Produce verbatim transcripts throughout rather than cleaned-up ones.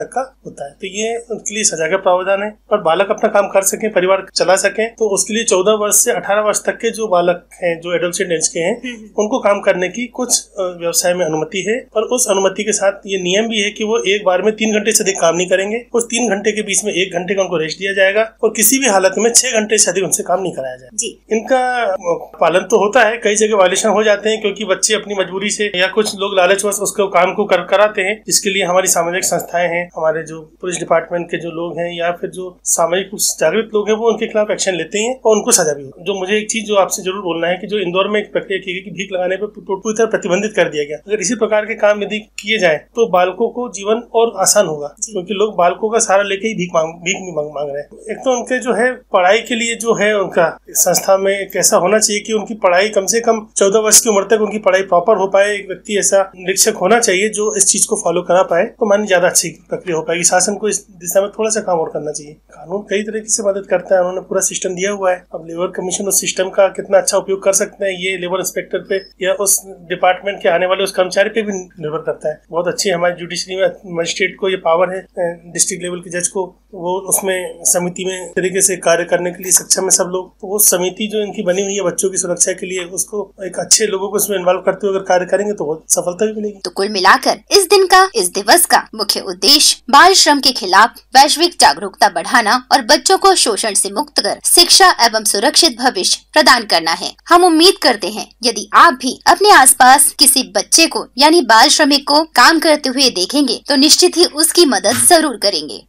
का होता है। तो ये उनके लिए सजा का प्रावधान है। और बालक अपना काम कर सके, परिवार चला सके, तो उसके लिए चौदह वर्ष से अठारह वर्ष तक के जो बालक हैं, जो एडोलसेंट एज के हैं, उनको काम करने की कुछ व्यवसाय में अनुमति है। और उस अनुमति के साथ ये नियम भी है कि वो एक बार में तीन घंटे से अधिक काम नहीं करेंगे। उस तीन घंटे के बीच में एक घंटे का उनको रेस्ट दिया जाएगा और किसी भी हालत में छह घंटे से अधिक उनसे काम नहीं कराया जाएगा। इनका पालन तो होता है, कई जगह वायलेशन हो जाते हैं क्योंकि बच्चे अपनी मजबूरी से या कुछ लोग लालचवश उसको काम को कर कराते हैं, जिसके लिए हमारी सामाजिक संस्थाएं हैं, हमारे जो पुलिस डिपार्टमेंट के जो लोग हैं या फिर जो सामाजिक जागृत लोग हैं, वो उनके खिलाफ एक्शन लेते हैं और उनको सजा भी होती है। जो मुझे एक चीज जो आपसे जरूर बोलना है कि जो इंदौर में एक प्रक्रिया की गई कि भीख लगाने पर पूरी तरह प्रतिबंधित कर दिया गया। अगर इसी प्रकार के काम यदि किए जाए तो बालकों को जीवन और आसान होगा, क्योंकि लोग बालकों का सहारा लेके ही भीख मांग भीख मांग, मांग रहे हैं। एक तो उनके जो है पढ़ाई के लिए जो है उनका संस्था में कैसा होना चाहिए कि उनकी पढ़ाई कम से कम चौदह वर्ष की उम्र तक उनकी पढ़ाई प्रॉपर हो पाए। एक व्यक्ति ऐसा निरीक्षक होना चाहिए जो इस चीज को फॉलो करा पाए, तो मानी ज्यादा अच्छी प्रक्रिया हो पाएगी। शासन को इस दिशा में थोड़ा सा काम और करना चाहिए। कानून कई तरीके से मदद करता है, उन्होंने पूरा सिस्टम दिया हुआ है। अब लेबर कमीशन उस सिस्टम का कितना अच्छा उपयोग कर सकते हैं, ये लेबर इंस्पेक्टर पे या उस डिपार्टमेंट के आने वाले उस कर्मचारी पे भी निर्भर करता है। बहुत अच्छी हमारी जुडिशरी में मजिस्ट्रेट को ये पावर है, डिस्ट्रिक्ट लेवल के जज को, वो उसमें समिति में तरीके से कार्य करने के लिए सक्षम है सब लोग। तो वो समिति जो इनकी बनी हुई है बच्चों की सुरक्षा के लिए, उसको एक अच्छे लोगों को उसमें इन्वॉल्व करते हुए अगर कार्य करेंगे तो बहुत सफलता भी मिलेगी। तो कुल मिलाकर इस दिन का, इस दिवस का मुख्य उद्देश्य बाल श्रम के खिलाफ वैश्विक जागरूकता बढ़ाना और बच्चों को शोषण से मुक्त कर शिक्षा एवं सुरक्षित भविष्य प्रदान करना है। हम उम्मीद करते हैं यदि आप भी अपने आसपास किसी बच्चे को यानी बाल श्रमिक को काम करते हुए देखेंगे तो निश्चित ही उसकी मदद जरूर करेंगे।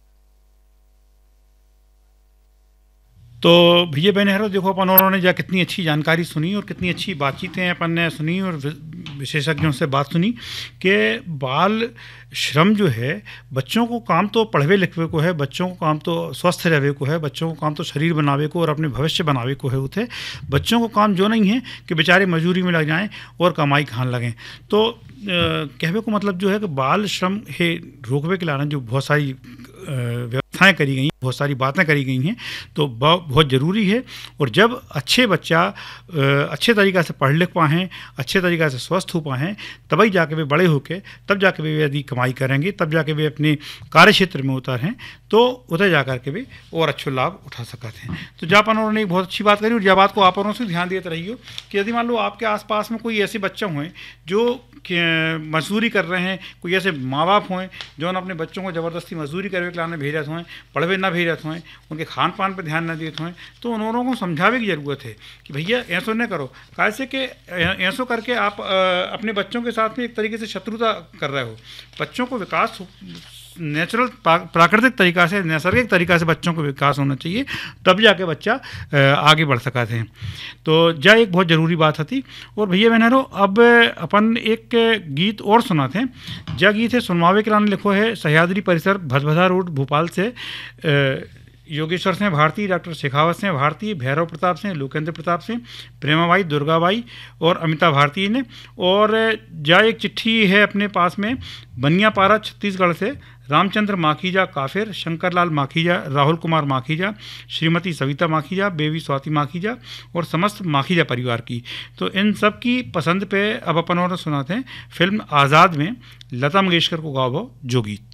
तो भैया बहन देखो, अपन और ने जा कितनी अच्छी जानकारी सुनी और कितनी अच्छी बातचीतें अपन ने सुनी और विशेषज्ञों से बात सुनी कि बाल श्रम जो है, बच्चों को काम तो पढ़वे लिखवे को है, बच्चों को काम तो स्वस्थ रहवे को है, बच्चों को काम तो शरीर बनावे को और अपने भविष्य बनावे को है। उसे बच्चों को काम जो नहीं है कि बेचारे मजदूरी में लग जाएं और कमाई खान लगें। तो कहवे को मतलब जो है कि बाल श्रम है रोकवे के लाने जो बहुत सारी व्यवस्थाएं करी गई, बहुत सारी बातें करी गई हैं, तो बहुत ज़रूरी है। और जब अच्छे बच्चा अच्छे तरीक़े से पढ़ लिख पाएँ, अच्छे तरीक़े से स्वस्थ हो पाएँ, तभी जाके वे बड़े होके तब जाके वे यदि कमाई करेंगे, तब जाके वे अपने कार्य क्षेत्र में उतरें तो उधर जा कर के भी और अच्छे लाभ उठा सकते हैं। तो जापान उन्होंने एक बहुत अच्छी बात करी और जब बात को आप और से ध्यान देते रहिए कि यदि मान लो आपके आसपास में कोई ऐसे बच्चे हुए जो मजदूरी कर रहे हैं, कोई ऐसे माँ बाप हुए जो अपने बच्चों को ज़बरदस्ती मजदूरी करवे के लाने भेजत हुए, पढ़वे ना भेजत हुए, उनके खान पान पर ध्यान न देते हुए, तो उन लोगों को समझावे की ज़रूरत है कि भैया ऐसो न करो। कैसे कि ऐसो करके आप अपने बच्चों के साथ में एक तरीके से शत्रुता कर रहे हो। बच्चों को विकास नेचुरल प्राकृतिक तरीक़ा से, नैसर्गिक तरीक़ा से बच्चों को विकास होना चाहिए, तब जाके बच्चा आगे बढ़ सकते हैं। तो यह एक बहुत ज़रूरी बात थी। और भैया बहनों, अब अपन एक गीत और सुनाते हैं। यह गीत है सुनवावे के लाने लिखो है सह्याद्री परिसर भदभदा रोड भोपाल से योगेश्वर सिंह भारती, डॉक्टर शेखावत सिंह भारती, भैरव प्रताप सिंह, लोकेंद्र प्रताप सिंह, प्रेमाबाई, दुर्गाबाई और अमिता भारती ने। और जा एक चिट्ठी है अपने पास में बनियापारा छत्तीसगढ़ से रामचंद्र माखीजा काफिर, शंकरलाल माखीजा, राहुल कुमार माखीजा, श्रीमती सविता माखीजा, बेबी स्वाति माखीजा और समस्त माखीजा परिवार की। तो इन सब की पसंद पे अब अपन और सुनाते हैं फिल्म आज़ाद में लता मंगेशकर को गाओ जो गीत।